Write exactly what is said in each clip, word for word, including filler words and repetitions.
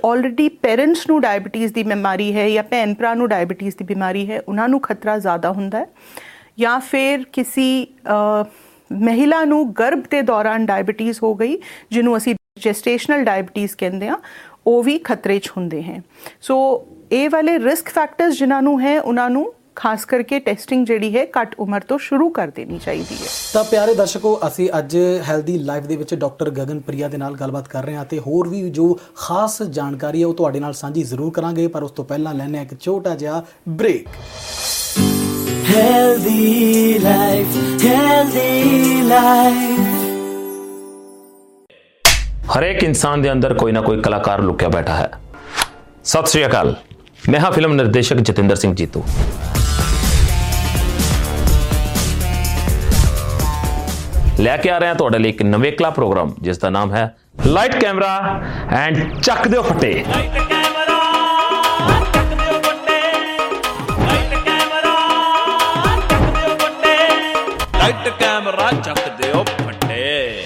Already parents ਨੂੰ diabetes ਦੀ ਬਿਮਾਰੀ ਹੈ ਜਾਂ ਭੈਣ ਭਰਾ ਨੂੰ ਡਾਇਬਟੀਜ਼ ਦੀ ਬਿਮਾਰੀ ਹੈ ਉਹਨਾਂ ਨੂੰ ਖਤਰਾ ਜ਼ਿਆਦਾ ਹੁੰਦਾ ਹੈ, ਜਾਂ ਫਿਰ ਕਿਸੇ ਮਹਿਲਾ ਨੂੰ ਗਰਭ ਦੇ ਦੌਰਾਨ ਡਾਇਬਟੀਜ਼ ਹੋ ਗਈ ਜਿਹਨੂੰ ਅਸੀਂ ਜੈਸਟੇਸ਼ਨਲ ਡਾਇਬਟੀਜ਼ ਕਹਿੰਦੇ ਹਾਂ, ਉਹ ਵੀ ਖਤਰੇ 'ਚ ਹੁੰਦੇ ਹੈ। ਸੋ ਇਹ ਵਾਲੇ ਰਿਸਕ ਫੈਕਟਰਸ ਜਿਨ੍ਹਾਂ ਨੂੰ ਹੈ ਉਹਨਾਂ ਨੂੰ ਖਾਸ ਕਰਕੇ ਟੈਸਟਿੰਗ ਜਿਹੜੀ ਹੈ ਘੱਟ ਉਮਰ ਤੋਂ ਸ਼ੁਰੂ ਕਰ ਦੇਣੀ ਚਾਹੀਦੀ ਹੈ। ਤਾਂ ਪਿਆਰੇ ਦਰਸ਼ਕੋ, ਅਸੀਂ ਅੱਜ ਹੈਲਦੀ ਲਾਈਫ ਦੇ ਵਿੱਚ ਡਾਕਟਰ ਗਗਨਪ੍ਰਿਆ ਦੇ ਨਾਲ ਗੱਲਬਾਤ ਕਰ ਰਹੇ ਹਾਂ ਅਤੇ ਹੋਰ ਵੀ ਜੋ ਖਾਸ ਜਾਣਕਾਰੀ ਹੈ ਉਹ ਤੁਹਾਡੇ ਨਾਲ ਸਾਂਝੀ ਜ਼ਰੂਰ ਕਰਾਂਗੇ, ਪਰ ਉਸ ਤੋਂ ਪਹਿਲਾਂ ਲੈਂਦੇ ਹਾਂ ਇੱਕ ਛੋਟਾ ਜਿਹਾ break. Healthy life, healthy life. हरेक इंसान के अंदर कोई ना कोई कलाकार लुकिया बैठा है। सत श्री अकाल, मैं हाँ फिल्म निर्देशक जतिंदर सिंह जीतू। लैके आ रहे हैं तुहाडे लई एक नवेकला प्रोग्राम जिसका नाम है लाइट कैमरा एंड चक दिओ फटे। लाइट कैमरा चक दिओ फटे।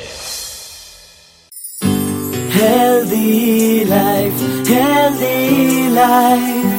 Healthy life, healthy life।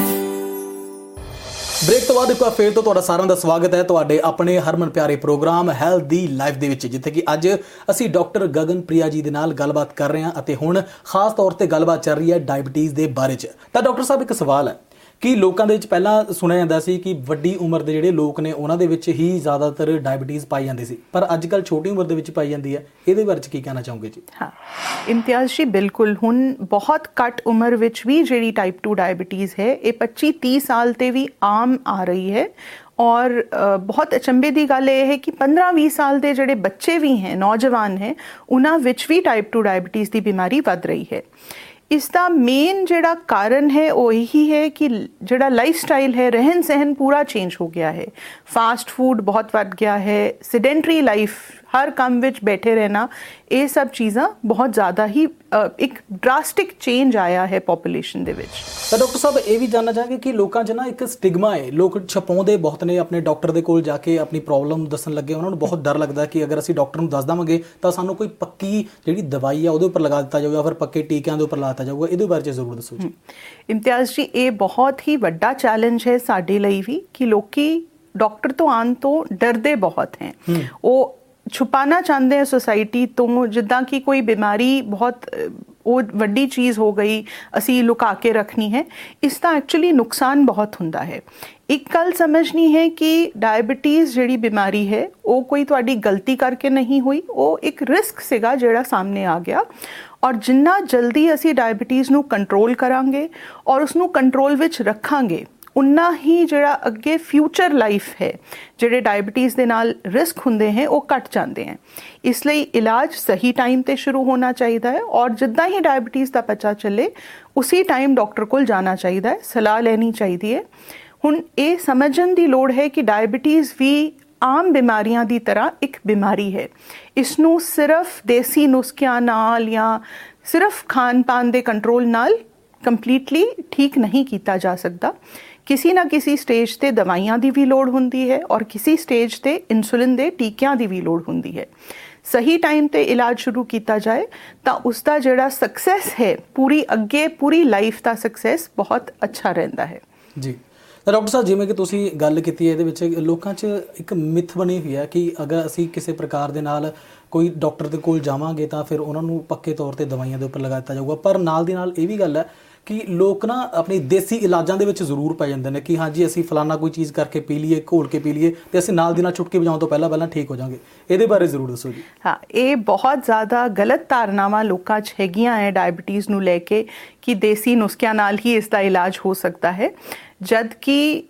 Break ਤੋਂ ਬਾਅਦ ਇੱਕ ਵਾਰ ਫੇਰ ਤੋਂ ਤੁਹਾਡਾ ਸਾਰਿਆਂ ਦਾ ਸਵਾਗਤ ਹੈ ਤੁਹਾਡੇ ਆਪਣੇ ਹਰਮਨ ਪਿਆਰੇ ਪ੍ਰੋਗਰਾਮ ਹੈਲਦੀ ਲਾਈਫ ਦੇ ਵਿੱਚ, ਜਿੱਥੇ ਕਿ ਅੱਜ ਅਸੀਂ ਡਾਕਟਰ ਗਗਨਪ੍ਰਿਆ ਜੀ ਦੇ ਨਾਲ ਗੱਲਬਾਤ ਕਰ ਰਹੇ ਹਾਂ ਅਤੇ ਹੁਣ ਖਾਸ ਤੌਰ ਤੇ ਗੱਲਬਾਤ ਚੱਲ ਰਹੀ ਹੈ ਡਾਇਬਟੀਜ਼ ਦੇ ਬਾਰੇ 'ਚ। ਤਾਂ ਡਾਕਟਰ ਸਾਹਿਬ, ਇੱਕ ਸਵਾਲ ਹੈ ਕਿ ਲੋਕਾਂ ਦੇ ਵਿੱਚ ਪਹਿਲਾਂ ਸੁਣਿਆ ਜਾਂਦਾ ਸੀ ਕਿ ਵੱਡੀ ਉਮਰ ਦੇ ਜਿਹੜੇ ਲੋਕ ਨੇ ਉਹਨਾਂ ਦੇ ਵਿੱਚ ਹੀ ਜ਼ਿਆਦਾਤਰ ਡਾਇਬਟੀਜ਼ ਪਾਈ ਜਾਂਦੀ ਸੀ, ਪਰ ਅੱਜ ਕੱਲ੍ਹ ਛੋਟੀ ਉਮਰ ਦੇ ਵਿੱਚ ਪਾਈ ਜਾਂਦੀ ਹੈ। ਇਹਦੇ ਬਾਰੇ 'ਚ ਕੀ ਕਹਿਣਾ ਚਾਹੋਗੇ ਜੀ? ਹਾਂ ਇਮਤਿਆਜ਼ ਜੀ, ਬਿਲਕੁਲ ਹੁਣ ਬਹੁਤ ਘੱਟ ਉਮਰ ਵਿੱਚ ਵੀ ਜਿਹੜੀ ਟਾਈਪ ਟੂ ਡਾਇਬਟੀਜ਼ ਹੈ ਇਹ ਪੱਚੀ ਤੀਹ ਸਾਲ 'ਤੇ ਵੀ ਆਮ ਆ ਰਹੀ ਹੈ। ਔਰ ਬਹੁਤ ਅਚੰਭੇ ਦੀ ਗੱਲ ਇਹ ਹੈ ਕਿ ਪੰਦਰਾਂ ਵੀਹ ਸਾਲ ਦੇ ਜਿਹੜੇ ਬੱਚੇ ਵੀ ਹੈ, ਨੌਜਵਾਨ ਹੈ, ਉਹਨਾਂ ਵਿੱਚ ਵੀ ਟਾਈਪ ਟੂ ਡਾਇਬਟੀਜ਼ ਦੀ ਬਿਮਾਰੀ ਵੱਧ ਰਹੀ ਹੈ। ਇਸ ਦਾ ਮੇਨ ਜਿਹੜਾ ਕਾਰਨ ਹੈ ਉਹ ਇਹੀ ਹੈ ਕਿ ਜਿਹੜਾ ਲਾਈਫ ਸਟਾਈਲ ਹੈ, ਰਹਿਣ ਸਹਿਣ ਪੂਰਾ ਚੇਂਜ ਹੋ ਗਿਆ ਹੈ। ਫਾਸਟ ਫੂਡ ਬਹੁਤ ਵੱਧ ਗਿਆ ਹੈ, ਸਿਡੈਂਟਰੀ ਲਾਈਫ, ਹਰ ਕੰਮ ਵਿੱਚ ਬੈਠੇ ਰਹਿਣਾ, ਇਹ ਸਭ ਚੀਜ਼ਾਂ ਬਹੁਤ ਜ਼ਿਆਦਾ ਹੀ ਇੱਕ ਡਰਾਸਟਿਕ ਚੇਂਜ ਆਇਆ ਹੈ ਪੋਪੂਲੇਸ਼ਨ ਦੇ ਵਿੱਚ। ਤਾਂ ਡਾਕਟਰ ਸਾਹਿਬ, ਇਹ ਵੀ ਜਾਣਨਾ ਚਾਹਾਂਗੇ ਕਿ ਲੋਕਾਂ 'ਚ ਨਾ ਇੱਕ ਸਟਿਗਮਾ ਹੈ, ਲੋਕ ਛਪਾਉਂਦੇ ਬਹੁਤ ਨੇ ਆਪਣੇ ਡਾਕਟਰ ਦੇ ਕੋਲ ਜਾ ਕੇ ਆਪਣੀ ਪ੍ਰੋਬਲਮ ਦੱਸਣ ਲੱਗੇ। ਉਹਨਾਂ ਨੂੰ ਬਹੁਤ ਡਰ ਲੱਗਦਾ ਕਿ ਅਗਰ ਅਸੀਂ ਡਾਕਟਰ ਨੂੰ ਦੱਸ ਦੇਵਾਂਗੇ ਤਾਂ ਸਾਨੂੰ ਕੋਈ ਪੱਕੀ ਜਿਹੜੀ ਦਵਾਈ ਆ ਉਹਦੇ ਉੱਪਰ ਲਗਾ ਦਿੱਤਾ ਜਾਊਗਾ, ਫਿਰ ਪੱਕੇ ਟੀਕਿਆਂ ਦੇ ਉੱਪਰ ਲਾ ਦਿੱਤਾ ਜਾਊਗਾ। ਇਹਦੇ ਬਾਰੇ 'ਚ ਜ਼ਰੂਰ ਦੱਸੋ ਜੀ। ਇਮਤਿਆਜ਼ ਜੀ, ਇਹ ਬਹੁਤ ਹੀ ਵੱਡਾ ਚੈਲੰਜ ਹੈ ਸਾਡੇ ਲਈ ਵੀ ਕਿ ਲੋਕੀ ਡਾਕਟਰ ਤੋਂ ਆਉਣ ਤੋਂ ਡਰਦੇ ਬਹੁਤ ਹੈ। ਉਹ ਛੁਪਾਣਾ ਚਾਹੁੰਦੇ ਆ ਸੋਸਾਇਟੀ ਤੋਂ, ਜਿੱਦਾਂ ਕਿ ਕੋਈ ਬਿਮਾਰੀ ਬਹੁਤ ਉਹ ਵੱਡੀ ਚੀਜ਼ ਹੋ ਗਈ, ਅਸੀਂ ਲੁਕਾ ਕੇ ਰੱਖਣੀ ਹੈ। ਇਸ ਦਾ ਐਕਚੁਅਲੀ ਨੁਕਸਾਨ ਬਹੁਤ ਹੁੰਦਾ ਹੈ। ਇੱਕ ਗੱਲ ਸਮਝਣੀ ਹੈ ਕਿ ਡਾਇਬਟੀਜ਼ ਜਿਹੜੀ ਬਿਮਾਰੀ ਹੈ ਉਹ ਕੋਈ ਤੁਹਾਡੀ ਗਲਤੀ ਕਰਕੇ ਨਹੀਂ ਹੋਈ, ਉਹ ਇੱਕ ਰਿਸਕ ਸੀਗਾ ਜਿਹੜਾ ਸਾਹਮਣੇ ਆ ਗਿਆ। ਔਰ ਜਿੰਨਾ ਜਲਦੀ ਅਸੀਂ ਡਾਇਬਟੀਜ਼ ਨੂੰ ਕੰਟਰੋਲ ਕਰਾਂਗੇ ਔਰ ਉਸਨੂੰ ਕੰਟਰੋਲ ਵਿੱਚ ਰੱਖਾਂਗੇ, ਉਨਾ ਹੀ ਜਿਹੜਾ ਅੱਗੇ ਫਿਊਚਰ ਲਾਈਫ ਹੈ, ਜਿਹੜੇ ਡਾਇਬਟੀਜ਼ ਦੇ ਨਾਲ ਰਿਸਕ ਹੁੰਦੇ ਹੈ ਉਹ ਘਟ ਜਾਂਦੇ ਹੈ। ਇਸ ਲਈ ਇਲਾਜ ਸਹੀ ਟਾਈਮ 'ਤੇ ਸ਼ੁਰੂ ਹੋਣਾ ਚਾਹੀਦਾ ਹੈ ਔਰ ਜਿੱਦਾਂ ਹੀ ਡਾਇਬਟੀਜ਼ ਦਾ ਪਤਾ ਚੱਲੇ ਉਸੇ ਟਾਈਮ ਡਾਕਟਰ ਕੋਲ ਜਾਣਾ ਚਾਹੀਦਾ ਹੈ, ਸਲਾਹ ਲੈਣੀ ਚਾਹੀਦੀ ਹੈ। ਹੁਣ ਇਹ ਸਮਝਣ ਦੀ ਲੋੜ ਹੈ ਕਿ ਡਾਇਬਟੀਜ਼ ਵੀ ਆਮ ਬਿਮਾਰੀਆਂ ਦੀ ਤਰ੍ਹਾਂ ਇੱਕ ਬਿਮਾਰੀ ਹੈ। ਇਸ ਨੂੰ ਸਿਰਫ ਦੇਸੀ ਨੁਸਖਿਆਂ ਨਾਲ ਜਾਂ ਸਿਰਫ ਖਾਣ ਪਾਨ ਦੇ ਕੰਟਰੋਲ ਨਾਲ ਕੰਪਲੀਟਲੀ ਠੀਕ ਨਹੀਂ ਕੀਤਾ ਜਾ ਸਕਦਾ। ਕਿਸੇ ਨਾ ਕਿਸੇ ਸਟੇਜ 'ਤੇ ਦਵਾਈਆਂ ਦੀ ਵੀ ਲੋੜ ਹੁੰਦੀ ਹੈ ਔਰ ਕਿਸੇ ਸਟੇਜ 'ਤੇ ਇਨਸੂਲਿਨ ਦੇ ਟੀਕਿਆਂ ਦੀ ਵੀ ਲੋੜ ਹੁੰਦੀ ਹੈ। ਸਹੀ ਟਾਈਮ 'ਤੇ ਇਲਾਜ ਸ਼ੁਰੂ ਕੀਤਾ ਜਾਏ ਤਾਂ ਉਸ ਦਾ ਜਿਹੜਾ ਸਕਸੈਸ ਹੈ, ਪੂਰੀ ਅੱਗੇ ਪੂਰੀ ਲਾਈਫ ਦਾ ਸਕਸੈਸ ਬਹੁਤ ਅੱਛਾ ਰਹਿੰਦਾ ਹੈ ਜੀ। ਤਾਂ ਡਾਕਟਰ ਸਾਹਿਬ, ਜਿਵੇਂ ਕਿ ਤੁਸੀਂ ਗੱਲ ਕੀਤੀ ਹੈ, ਇਹਦੇ ਵਿੱਚ ਲੋਕਾਂ 'ਚ ਇੱਕ ਮਿੱਥ ਬਣੀ ਹੋਈ ਹੈ ਕਿ ਅਗਰ ਅਸੀਂ ਕਿਸੇ ਪ੍ਰਕਾਰ ਦੇ ਨਾਲ ਕੋਈ ਡਾਕਟਰ ਦੇ ਕੋਲ ਜਾਵਾਂਗੇ ਤਾਂ ਫਿਰ ਉਹਨਾਂ ਨੂੰ ਪੱਕੇ ਤੌਰ 'ਤੇ ਦਵਾਈਆਂ ਦੇ ਉੱਪਰ ਲਗਾ ਦਿੱਤਾ ਜਾਊਗਾ। ਪਰ ਨਾਲ ਦੀ ਨਾਲ ਇਹ ਵੀ ਗੱਲ ਹੈ ਕਿ ਲੋਕ ਨਾ ਆਪਣੀ ਦੇਸੀ ਇਲਾਜਾਂ ਦੇ ਵਿੱਚ ਜ਼ਰੂਰ ਪੈ ਜਾਂਦੇ ਨੇ ਕਿ ਹਾਂਜੀ ਅਸੀਂ ਫਲਾਨਾ ਕੋਈ ਚੀਜ਼ ਕਰਕੇ ਪੀ ਲਈਏ, ਘੋਲ ਕੇ ਪੀ ਲਈਏ ਅਤੇ ਅਸੀਂ ਨਾਲ ਦੀ ਨਾਲ ਚੁਟਕੀ ਵਜਾਉਣ ਤੋਂ ਪਹਿਲਾਂ ਪਹਿਲਾਂ ਠੀਕ ਹੋ ਜਾਵਾਂਗੇ। ਇਹਦੇ ਬਾਰੇ ਜ਼ਰੂਰ ਦੱਸੋ ਜੀ। ਹਾਂ, ਇਹ ਬਹੁਤ ਜ਼ਿਆਦਾ ਗਲਤ ਧਾਰਨਾਵਾਂ ਲੋਕਾਂ 'ਚ ਹੈਗੀਆਂ ਹੈ ਡਾਇਬਟੀਜ਼ ਨੂੰ ਲੈ ਕੇ ਕਿ ਦੇਸੀ ਨੁਸਖਿਆਂ ਨਾਲ ਹੀ ਇਸ ਦਾ ਇਲਾਜ ਹੋ ਸਕਦਾ ਹੈ, ਜਦ ਕਿ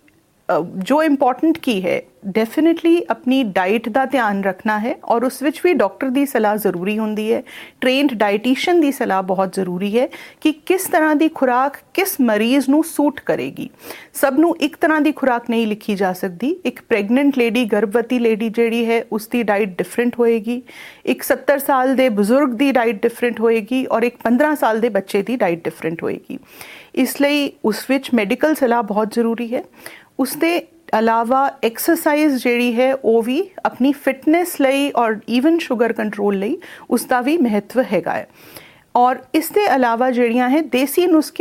ਜੋ ਇੰਪੋਰਟੈਂਟ ਕੀ ਹੈ, ਡੈਫੀਨੇਟਲੀ ਆਪਣੀ ਡਾਈਟ ਦਾ ਧਿਆਨ ਰੱਖਣਾ ਹੈ ਔਰ ਉਸ ਵਿੱਚ ਵੀ ਡਾਕਟਰ ਦੀ ਸਲਾਹ ਜ਼ਰੂਰੀ ਹੁੰਦੀ ਹੈ। ਟ੍ਰੇਨਡ ਡਾਈਟੀਸ਼ੀਅਨ ਦੀ ਸਲਾਹ ਬਹੁਤ ਜ਼ਰੂਰੀ ਹੈ ਕਿ ਕਿਸ ਤਰ੍ਹਾਂ ਦੀ ਖੁਰਾਕ ਕਿਸ ਮਰੀਜ਼ ਨੂੰ ਸੂਟ ਕਰੇਗੀ। ਸਭ ਨੂੰ ਇੱਕ ਤਰ੍ਹਾਂ ਦੀ ਖੁਰਾਕ ਨਹੀਂ ਲਿਖੀ ਜਾ ਸਕਦੀ। ਇੱਕ ਪ੍ਰੈਗਨੈਂਟ ਲੇਡੀ, ਗਰਭਵਤੀ ਲੇਡੀ ਜਿਹੜੀ ਹੈ, ਉਸ ਦੀ ਡਾਈਟ ਡਿਫਰੈਂਟ ਹੋਏਗੀ। ਇੱਕ ਸੱਤਰ ਸਾਲ ਦੇ ਬਜ਼ੁਰਗ ਦੀ ਡਾਈਟ ਡਿਫਰੈਂਟ ਹੋਏਗੀ ਔਰ ਇੱਕ ਪੰਦਰਾਂ ਸਾਲ ਦੇ ਬੱਚੇ ਦੀ ਡਾਈਟ ਡਿਫਰੈਂਟ ਹੋਏਗੀ। ਇਸ ਲਈ ਉਸ ਵਿੱਚ ਮੈਡੀਕਲ ਸਲਾਹ ਬਹੁਤ ਜ਼ਰੂਰੀ ਹੈ। ਉਸ ਦੇ ਇਲਾਵਾ ਐਕਸਰਸਾਈਜ਼ ਜਿਹੜੀ ਹੈ ਉਹ ਵੀ ਆਪਣੀ ਫਿਟਨੈਸ ਲਈ ਔਰ ਈਵਨ ਸ਼ੂਗਰ ਕੰਟਰੋਲ ਲਈ ਉਸ ਦਾ ਵੀ ਮਹੱਤਵ ਹੈਗਾ ਹੈ। ਔਰ ਇਸ ਦੇ ਇਲਾਵਾ ਜਿਹੜੀਆਂ ਹੈ ਦੇਸੀ ਨੁਸਖੇ